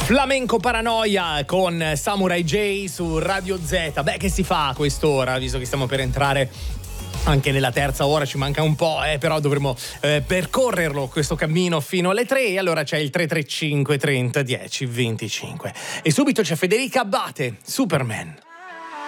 Flamenco Paranoia con Samurai J su Radio Z. Beh, che si fa a quest'ora, visto che stiamo per entrare anche nella terza ora, ci manca un po', però dovremo percorrerlo questo cammino fino alle 3, e allora c'è il 335 30 10 25. E subito c'è Federica Abbate, Superman.